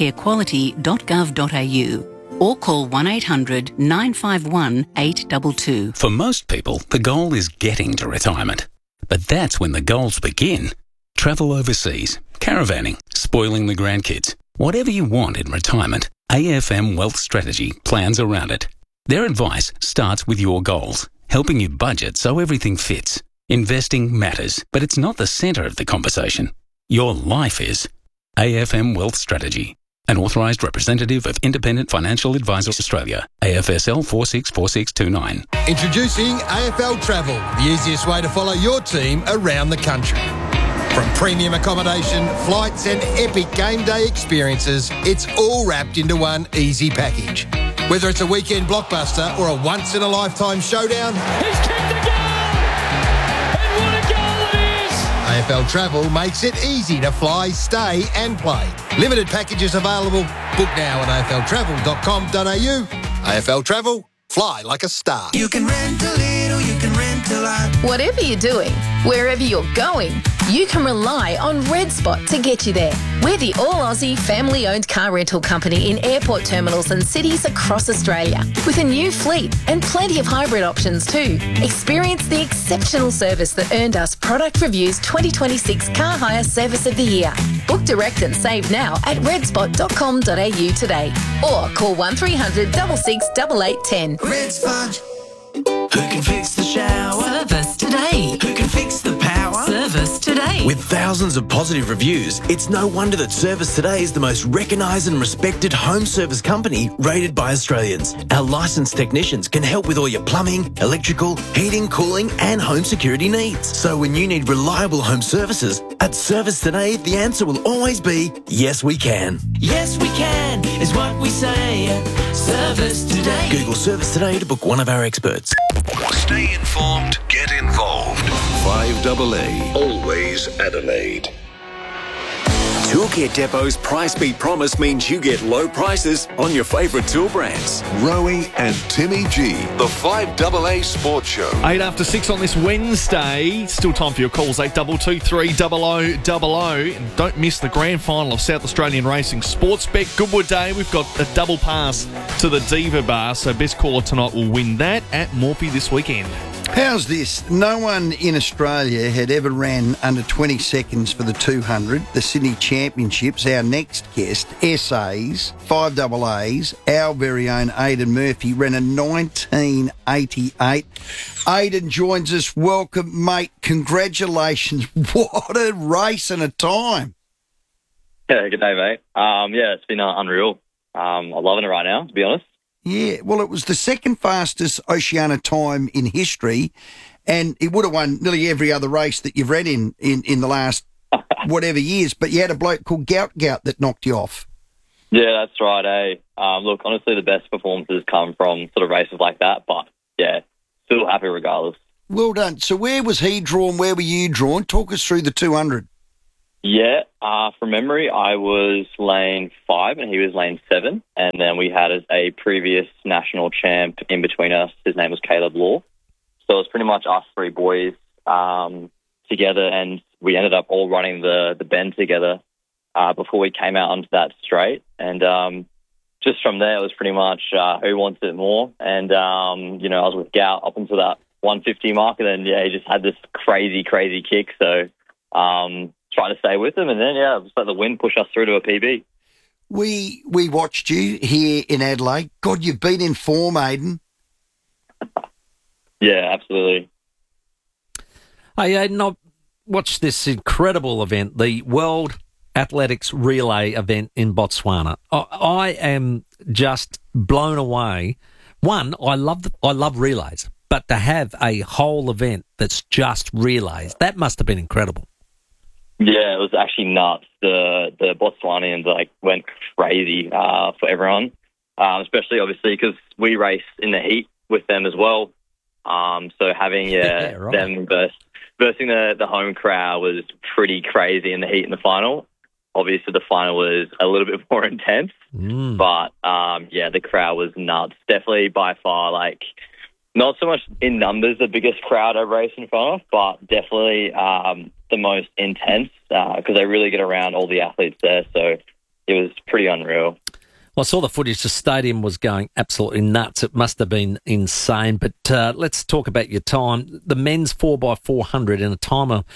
agedcarequality.gov.au or call 1800 951 822. For most people, the goal is getting to retirement. But that's when the goals begin. Travel overseas, caravanning, spoiling the grandkids. Whatever you want in retirement, AFM Wealth Strategy plans around it. Their advice starts with your goals, helping you budget so everything fits. Investing matters, but it's not the centre of the conversation. Your life is. AFM Wealth Strategy. An authorised representative of Independent Financial Advisors Australia. AFSL 464629. Introducing AFL Travel, the easiest way to follow your team around the country. From premium accommodation, flights and epic game day experiences, it's all wrapped into one easy package. Whether it's a weekend blockbuster or a once-in-a-lifetime showdown, he's kicked the goal! And what a goal it is! AFL Travel makes it easy to fly, stay and play. Limited packages available. Book now at afltravel.com.au. AFL Travel, fly like a star. You can rent a little, you can rent a lot. Whatever you're doing, wherever you're going, you can rely on Red Spot to get you there. We're the all-Aussie family-owned car rental company in airport terminals and cities across Australia, with a new fleet and plenty of hybrid options too. Experience the exceptional service that earned us Product Review's 2026 Car Hire Service of the Year. Book direct and save now at redspot.com.au today, or call 1300 66 8810. Red Spot. Who can fix the shower? Service today. Who can fix the power? Service today. With thousands of positive reviews, it's no wonder that Service Today is the most recognised and respected home service company rated by Australians. Our licensed technicians can help with all your plumbing, electrical, heating, cooling and home security needs. So when you need reliable home services, at Service Today, the answer will always be, yes we can. Yes we can, is what we say at Service Today. Google Service Today to book one of our experts. Stay informed, get involved. 5AA, always Adelaide. Toolkit Depot's Price Beat Promise means you get low prices on your favourite tool brands. Rowie and Timmy G, the 5AA Sports Show. 8 after 6 on this Wednesday. Still time for your calls, 8223 0000. And don't miss the grand final of South Australian Racing Sportsbet Goodwood Day. We've got a double pass to the Diva Bar, so best caller tonight will win that at Morphy this weekend. How's this? No one in Australia had ever ran under 20 seconds for the 200, the Sydney Championships. Our next guest, SA's, 5AA's, our very own Aidan Murphy, ran a 1988. Aidan joins us. Welcome, mate. Congratulations. What a race and a time. Yeah, good day, mate. It's been unreal. I'm loving it right now, to be honest. Yeah, well, it was the second fastest Oceania time in history, and it would have won nearly every other race that you've ran in the last whatever years, but you had a bloke called Gout that knocked you off. Yeah, that's right, eh? Look, honestly, the best performances come from sort of races like that, but, yeah, still happy regardless. Well done. So where was he drawn? Where were you drawn? Talk us through the 200. Yeah, from memory, I was lane 5 and he was lane 7. And then we had a previous national champ in between us. His name was Caleb Law. So it was pretty much us three boys together, and we ended up all running the bend together before we came out onto that straight. And just from there, it was pretty much who wants it more. And, I was with Gout up until that 150 mark, and then, he just had this crazy, crazy kick. So, trying to stay with him, and then, just let the wind push us through to a PB. We watched you here in Adelaide. God, you've been in form, Aidan. Yeah, absolutely. Hey, Aidan, I've watched this incredible event, the World Athletics Relay event in Botswana. I am just blown away. One, I love relays, but to have a whole event that's just relays, that must have been incredible. Yeah, it was actually nuts. The Botswanians went crazy for everyone, especially obviously because we race in the heat with them as well. So having right. them versing the home crowd was pretty crazy in the heat in the final. Obviously, the final was a little bit more intense, but the crowd was nuts. Definitely by far not so much in numbers the biggest crowd I've raced in front of, but definitely the most intense because they really get around all the athletes there. So it was pretty unreal. Well, I saw the footage. The stadium was going absolutely nuts. It must have been insane. But let's talk about your time. The men's 4x400 in a time of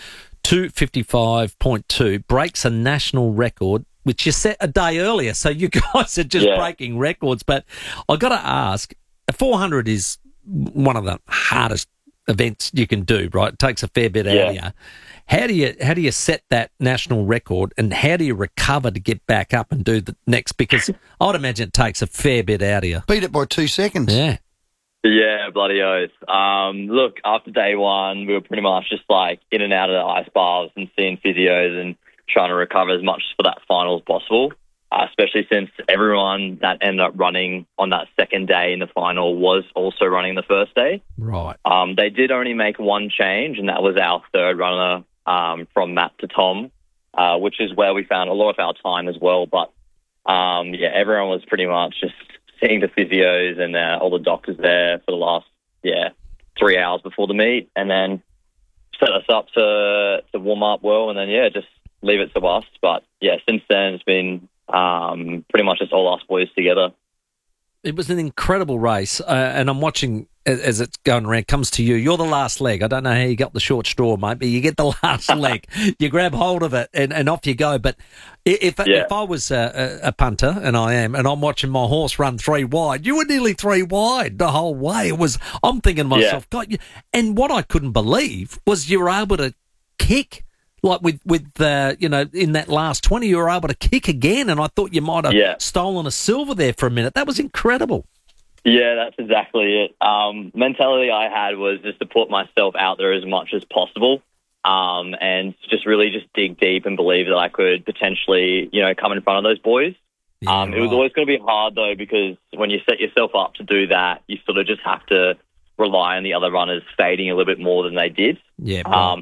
2:55.2 breaks a national record, which you set a day earlier. So you guys are just breaking records. But I got to ask, a 400 is one of the hardest events you can do, right? It takes a fair bit out of you. How do you set that national record, and how do you recover to get back up and do the next? Because I'd imagine it takes a fair bit out of you. Beat it by 2 seconds. Yeah. Yeah, bloody oath. Look, after day one, we were pretty much just in and out of the ice baths and seeing physios and trying to recover as much for that final as possible. Especially since everyone that ended up running on that second day in the final was also running the first day. Right. They did only make one change, and that was our third runner from Matt to Tom, which is where we found a lot of our time as well. But, everyone was pretty much just seeing the physios and all the doctors there for the last, 3 hours before the meet, and then set us up to warm up well, and then, just leave it to us. But, since then it's been pretty much just all us boys together. It was an incredible race, and I'm watching as it's going around. Comes to you. You're the last leg. I don't know how you got the short straw, mate, but you get the last leg. You grab hold of it, and off you go. But if I was a punter, and I am, and I'm watching my horse run 3 wide, you were nearly 3 wide the whole way. I'm thinking to myself, God, and what I couldn't believe was you were able to kick. With in that last 20, you were able to kick again, and I thought you might have stolen a silver there for a minute. That was incredible. Yeah, that's exactly it. Mentality I had was just to put myself out there as much as possible, and just really just dig deep and believe that I could potentially, come in front of those boys. Yeah, It was always going to be hard, though, because when you set yourself up to do that, you sort of just have to rely on the other runners fading a little bit more than they did. Yeah.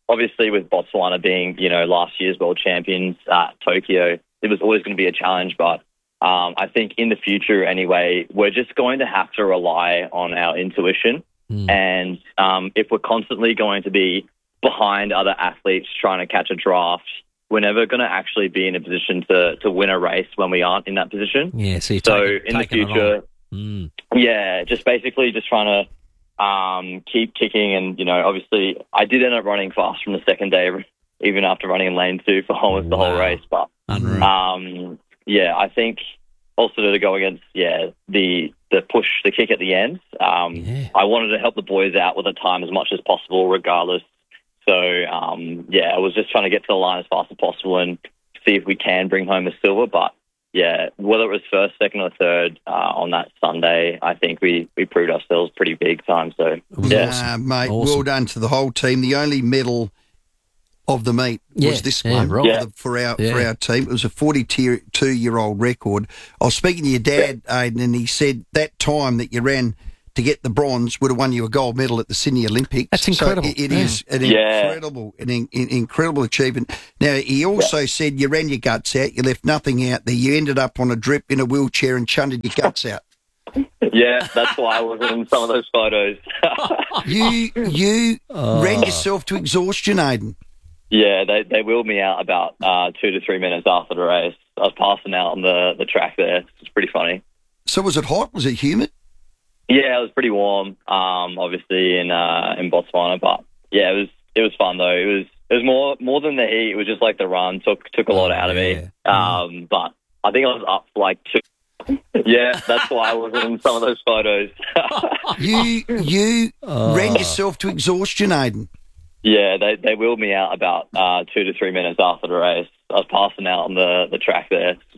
obviously with Botswana being, last year's world champions at Tokyo, it was always going to be a challenge. But I think in the future anyway, we're just going to have to rely on our intuition. And if we're constantly going to be behind other athletes trying to catch a draft, we're never going to actually be in a position to win a race when we aren't in that position. Yeah, so in the future, just basically just trying to keep kicking. And, obviously I did end up running fast from the second day, even after running in lane 2 for almost the whole race. But, I think also to go against, the push, the kick at the end, I wanted to help the boys out with the time as much as possible regardless. So, I was just trying to get to the line as fast as possible and see if we can bring home a silver. But, whether it was first, second or third on that Sunday, I think we proved ourselves pretty big time. So, mate, well done to the whole team. The only medal of the meet was this one for our team. It was a 42-year-old record. I was speaking to your dad, Aidan, and he said that time that you ran to get the bronze would have won you a gold medal at the Sydney Olympics. That's incredible. So it is an incredible achievement. Now, he also said you ran your guts out, you left nothing out there. You ended up on a drip in a wheelchair and chunted your guts out. Yeah, that's why I wasn't in some of those photos. You ran yourself to exhaustion, Aidan. Yeah, they wheeled me out about 2 to 3 minutes after the race. I was passing out on the track there. It's pretty funny. So was it hot? Was it humid? Yeah, it was pretty warm, obviously in Botswana. But yeah, it was fun though. It was more than the heat. It was just like the run took a lot out of me. But I think I was up for like 2. Yeah, that's why I wasn't in some of those photos. You ran yourself to exhaustion, Aidan. Yeah, they wheeled me out about 2 to 3 minutes after the race. I was passing out on the track there.